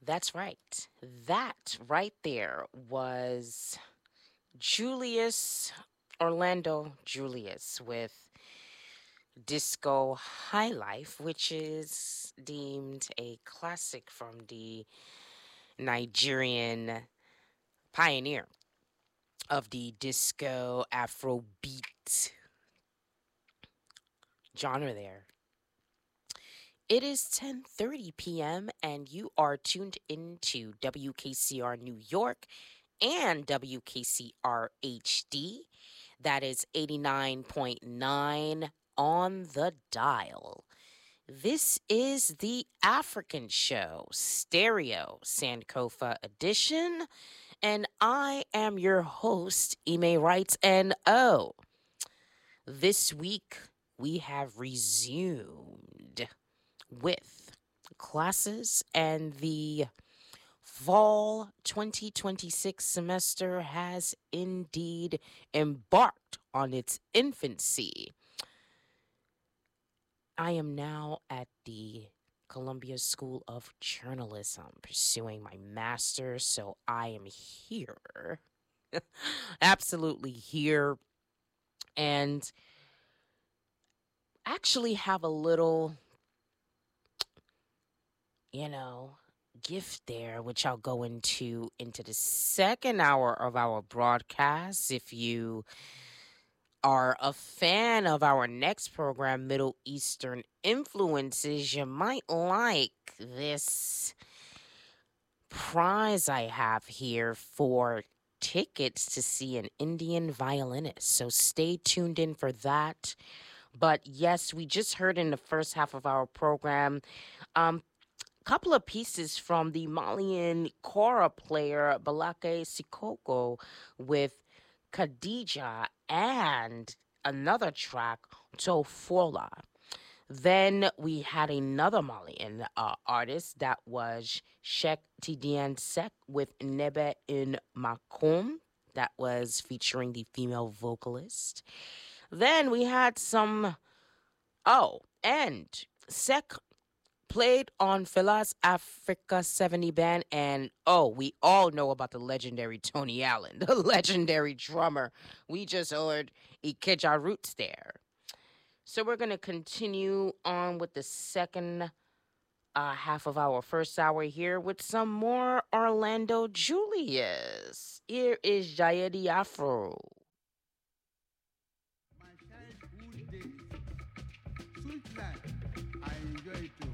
That's right. That right there was Julius Orlando Julius with Disco High Life, which is deemed a classic from the Nigerian pioneer of the disco Afrobeat genre there. It is 10:30 p.m. and you are tuned into WKCR New York and WKCR HD. That is 89.9 on the dial. This is the African Show, Stereo Sankofa Edition, and I am your host, Ime Wrights. And this week we have resumed with classes, and the fall 2026 semester has indeed embarked on its infancy. I am now at the Columbia School of Journalism pursuing my master's, so I am here, absolutely here, and actually have a little, you know, gift there, which I'll go into the second hour of our broadcast. If you are a fan of our next program, Middle Eastern Influences, you might like this prize I have here for tickets to see an Indian violinist. So stay tuned in for that. But yes, we just heard in the first half of our program couple of pieces from the Malian kora player Balake Sikoko with Khadija and another track Tofola. Then we had another Malian artist that was Sheikh Tidiane Sek with Nebe in Makoum. That was featuring the female vocalist. Then we had some, and Sek played on Fela's Africa 70 band, and we all know about the legendary Tony Allen, the legendary drummer. We just heard Ikeja Roots there. So we're going to continue on with the second half of our first hour here with some more Orlando Julius. Here is Jayedi Afro. My childhood days, sweet life, I enjoy it too.